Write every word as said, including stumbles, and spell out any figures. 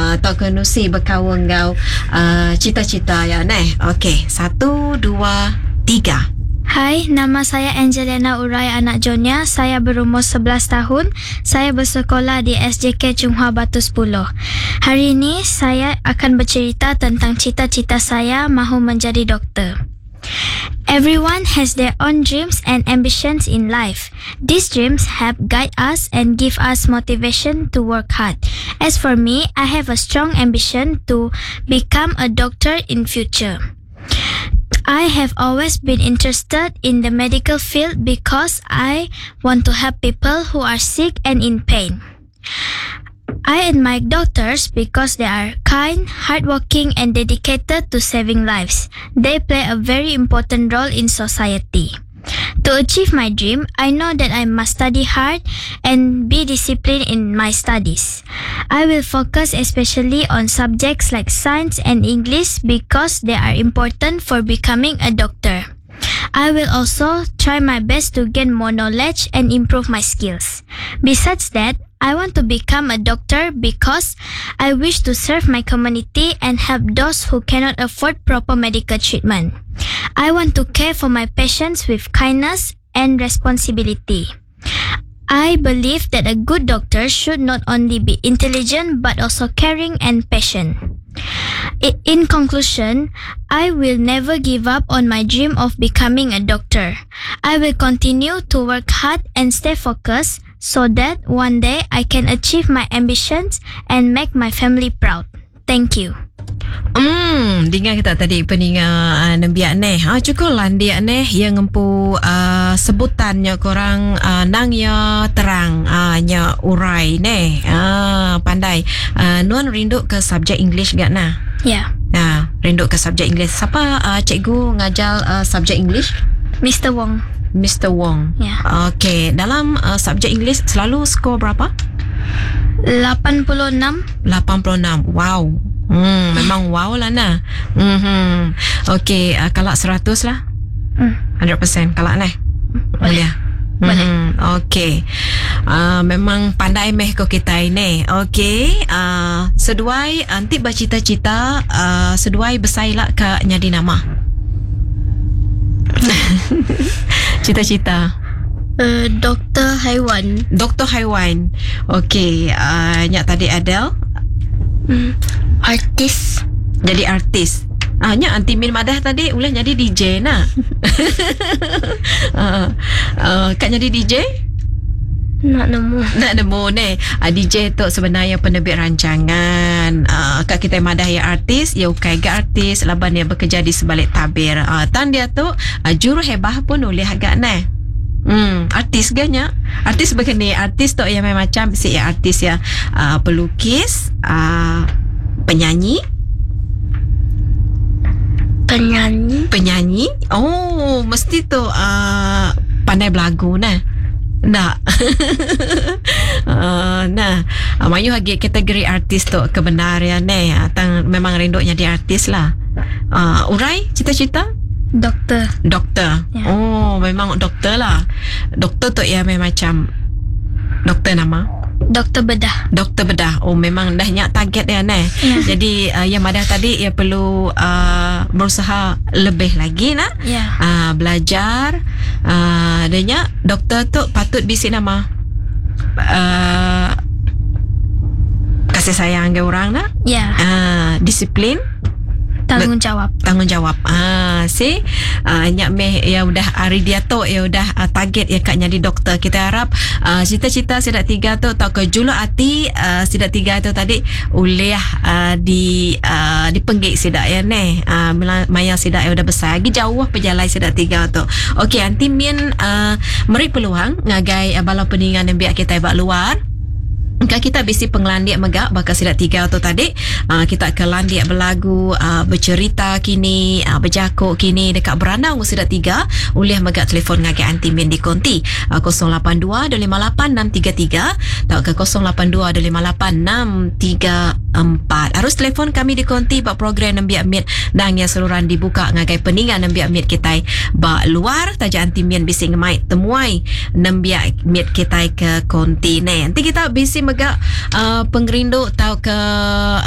uh, tau ke nusi berkawang kau uh, cita-cita ya neh. Okey, satu, dua, tiga. Hai, nama saya Angelina Urai Anak Jonia. Saya berumur sebelas tahun. Saya bersekolah di S J K Chunghwa Batu sepuluh. Hari ini saya akan bercerita tentang cita-cita saya mahu menjadi doktor. Everyone has their own dreams and ambitions in life. These dreams help guide us and give us motivation to work hard. As for me, I have a strong ambition to become a doctor in future. I have always been interested in the medical field because I want to help people who are sick and in pain. I admire doctors because they are kind, hardworking, and dedicated to saving lives. They play a very important role in society. To achieve my dream, I know that I must study hard and be disciplined in my studies. I will focus especially on subjects like science and English because they are important for becoming a doctor. I will also try my best to gain more knowledge and improve my skills. Besides that, I want to become a doctor because I wish to serve my community and help those who cannot afford proper medical treatment. I want to care for my patients with kindness and responsibility. I believe that a good doctor should not only be intelligent but also caring and patient. I- In conclusion, I will never give up on my dream of becoming a doctor. I will continue to work hard and stay focused so that one day I can achieve my ambitions and make my family proud. Thank you. Hmm, dengar kita tadi peninga uh, nembiak neh. Ha cukup lah dia neh yang ngempu uh, sebutannya korang uh, nang ya terang uh, nya urai neh. Ah, pandai. Uh, nuan rindu ke subjek English gak nah? Ya. Nah, rindu ke subjek English. Siapa uh, cikgu ngajar uh, subjek English? Mister Wong. Mister Wong. Ya. Okey, dalam uh, subjek English selalu skor berapa? lapan puluh enam. lapan puluh enam. Wow. Hmm, memang wow lah nah. Mhm. Okey, uh, kalak seratus lah. Hmm. seratus peratus kalak neh. Boleh. Boleh. Boleh. Mhm. Okey. Uh, memang pandai meh ko kita ini. Okey, uh, seduai anti bercita-cita uh, seduai besailah ke nyadi nama. Cita-cita. Uh, doktor haiwan. Doktor haiwan. Okey, uh, nyak tadi Adele Hmm. Artis. jadi artis. Ah, nyak anti min madah tadi ulah jadi D J nah. uh, uh, kak jadi D J? Nak nemu. Nak nemu ni uh, D J tu sebenarnya penerbit rancangan. uh, Kak kita madah ya artis, ya ukai ga artis, laban dia bekerja di sebalik tabir. uh, Tan dia tu uh, juru hebah pun boleh agak ni. Hmm, artis ganya. Artis begini, artis tu yang macam si ya artis ya uh, pelukis, uh, penyanyi, Penyanyi. penyanyi. Oh, mesti tu uh, pandai belagu nah. Nah. uh, nah, uh, mayu lagi kategori artis tu kebenaran ni. Tang memang rindu jadi artis lah. Uh, urai cita-cita? Doktor. Doktor. Ya. Oh, memang doktor lah. Doktor tu ya memang macam doktor nama. Doktor bedah. Doktor bedah. Oh, memang dah nyak target dia ni. Ya. Jadi uh, yang madah tadi ia perlu uh, berusaha lebih lagi nak. Ya. Uh, belajar. Uh, dia nyak doktor tu patut bisi nama. Uh, kasih sayang ke orang nak. Ya. Uh, disiplin. Tanggungjawab. Tanggungjawab. Ah, si ah, nyak meh ya udah hari dia tu ya udah ah, target ya kak jadi doktor. Kita harap ah, cita-cita sidak tiga tu tau ke julu hati ah, sidak tiga tu tadi uliah ah, di ah, dipenggik sidak ya neh. Ah, maya sidak ya udah besar lagi jauh perjalanan sidak tiga tu. Okey, anti min ah, meri peluang ngagai ah, bala peningan yang biak kita bak luar. Kan kita bisi penglandiak megak bakal silat tiga tu tadi. Uh, kita ke landiak berlagu, uh, bercerita kini, uh, berjakuk kini dekat beranda umur silat tiga. Ulih megak telefon ngagi anti min di konti uh, kosong lapan dua dua lima lapan enam tiga tiga atau ke kosong lapan dua dua lima lapan enam tiga empat. Harus telefon kami di konti bak program nembiak mit nang yang seluruhan dibuka ngagai peningan nembiak mit kita bak luar taja anti min bisi ngemai temuai nembiak mit kita ke konti ni. Nanti kita bisi megak uh, pengerindu tau ke